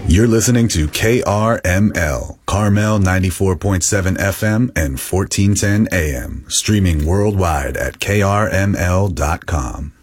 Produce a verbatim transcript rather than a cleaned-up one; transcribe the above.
You're listening to K R M L, Carmel ninety-four point seven F M and fourteen ten A M, streaming worldwide at K R M L dot com.